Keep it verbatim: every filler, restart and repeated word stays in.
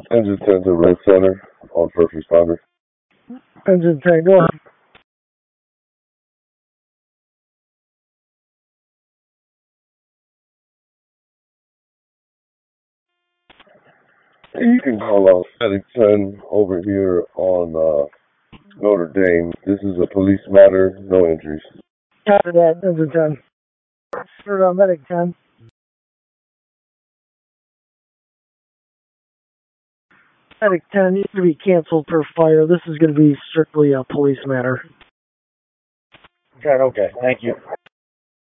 Engine ten to Red Center on first responder. Engine ten, go ahead. You can call out Medic ten over here on uh, Notre Dame. This is a police matter, no injuries. After that, Engine ten. For uh, Medic ten. Medic ten needs to be canceled per fire. This is going to be strictly a police matter. Okay, okay. Thank you.